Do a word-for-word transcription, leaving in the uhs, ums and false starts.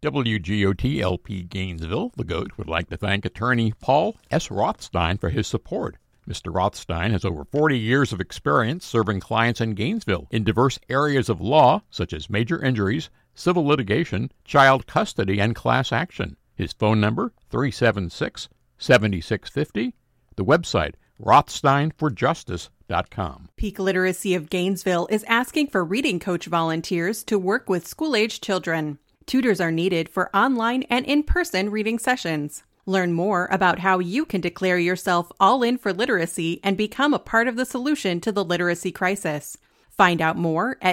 W G O T L P Gainesville, the GOAT, would like to thank attorney Paul S. Rothstein for his support. Mister Rothstein has over forty years of experience serving clients in Gainesville in diverse areas of law, such as major injuries, civil litigation, child custody, and class action. His phone number, three seven six, seven six five zero. The website, rothstein for justice dot com. Peak Literacy of Gainesville is asking for reading coach volunteers to work with school-age children. Tutors are needed for online and in-person reading sessions. Learn more about how you can declare yourself all in for literacy and become a part of the solution to the literacy crisis. Find out more at